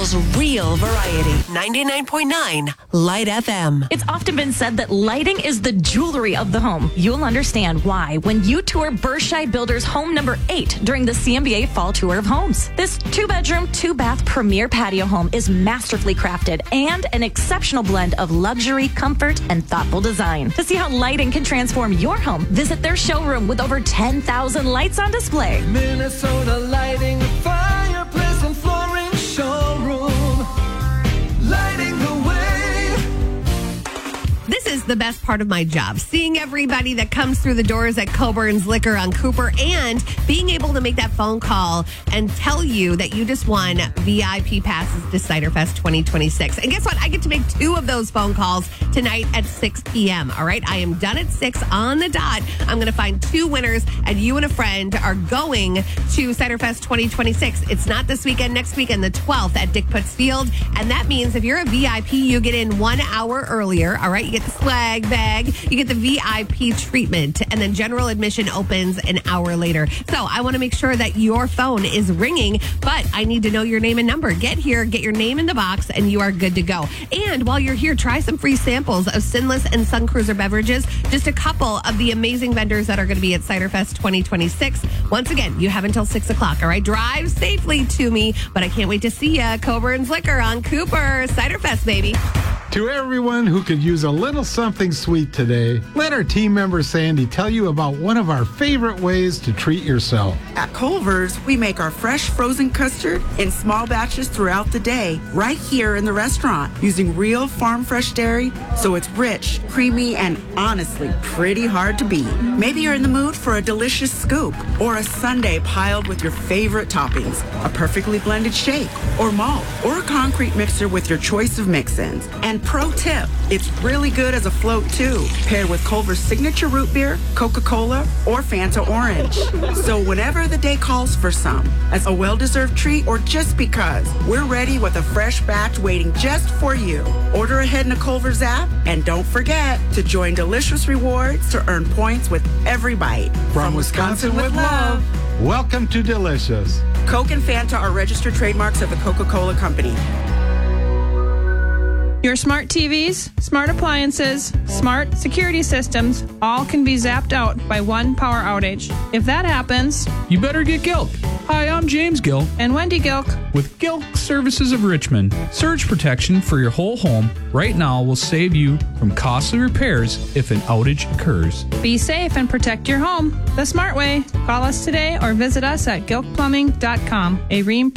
Central's real variety. 99.9 Light FM. It's often been said that lighting is the jewelry of the home. You'll understand why when you tour Berkshire Builders home number 8 during the CMBA Fall Tour of Homes. This 2-bedroom, 2-bath premier patio home is masterfully crafted and an exceptional blend of luxury, comfort, and thoughtful design. To see how lighting can transform your home, visit their showroom with over 10,000 lights on display. Minnesota Lighting, fireplace and flooring showroom, lighting the way. This is the best part of my job, seeing everybody that comes through the doors at Coburn's Liquor on Cooper and being able to make that phone call and tell you that you just won VIP passes to Cider Fest 2026. And guess what? I get to make 2 of those phone calls tonight at 6 p.m. All right? I am done at 6 on the dot. I'm going to find 2 winners, and you and a friend are going to Cider Fest 2026. It's not this weekend, next weekend, the 12th at Dick Putz Field. And that means if you're a VIP, you get in 1 hour earlier. All right? You get the swag bag, you get the VIP treatment, and then general admission opens an hour later. So I want to make sure that your phone is ringing, but I need to know your name and number. Get here, get your name in the box, and you are good to go. And while you're here, try some free samples of Sinless and Sun Cruiser beverages. Just a couple of the amazing vendors that are going to be at Cider Fest 2026. Once again, you have until 6 o'clock. All right, drive safely to me, but I can't wait to see you. Coburn's Liquor on Cooper. Cider Fest, baby. To everyone who could use a little something sweet today, let our team member Sandy tell you about one of our favorite ways to treat yourself. At Culver's, we make our fresh frozen custard in small batches throughout the day, right here in the restaurant, using real farm fresh dairy, so it's rich, creamy, and honestly pretty hard to beat. Maybe you're in the mood for a delicious scoop or a sundae piled with your favorite toppings, a perfectly blended shake or malt, or a concrete mixer with your choice of mix-ins. And pro tip, it's really good as a float too, paired with Culver's signature root beer, Coca-Cola, or Fanta Orange. So whenever the day calls for some, as a well-deserved treat or just because, we're ready with a fresh batch waiting just for you. Order ahead in the Culver's app, and don't forget to join Delicious Rewards to earn points with every bite. From Wisconsin with love. Welcome to Delicious. Coke and Fanta are registered trademarks of the Coca-Cola Company. Your smart TVs, smart appliances, smart security systems, all can be zapped out by one power outage. If that happens, you better get Gilk. Hi, I'm James Gilk. And Wendy Gilk. With Gilk Services of Richmond, surge protection for your whole home right now will save you from costly repairs if an outage occurs. Be safe and protect your home the smart way. Call us today or visit us at gilkplumbing.com, a Rheem